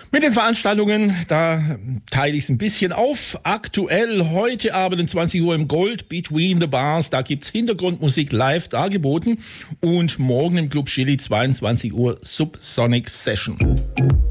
Mit den Veranstaltungen, da teile ich es ein bisschen auf. Aktuell heute Abend um 20 Uhr im Gold Between the Bars, da gibt es Hintergrundmusik live dargeboten. Und morgen im Club Chili 22 Uhr Subsonic Session.